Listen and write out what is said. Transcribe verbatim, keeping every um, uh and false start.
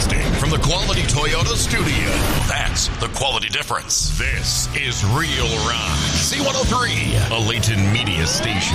Broadcasting from the Quality Toyota Studio. That's the quality difference. This is Real Rock. C one oh three, a Layton Media Station.